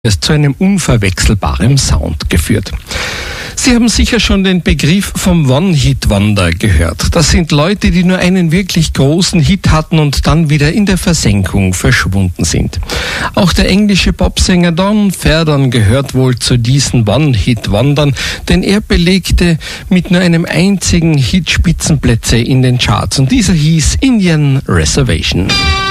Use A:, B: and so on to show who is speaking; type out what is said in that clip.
A: es zu einem unverwechselbaren Sound geführt. Sie haben sicher schon den Begriff vom One-Hit-Wonder gehört. Das sind Leute, die nur einen wirklich großen Hit hatten und dann wieder in der Versenkung verschwunden sind. Auch der englische Popsänger Don Ferdon gehört wohl zu diesen One-Hit-Wondern, denn er belegte mit nur einem einzigen Hit Spitzenplätze in den Charts und dieser hieß Indian Reservation.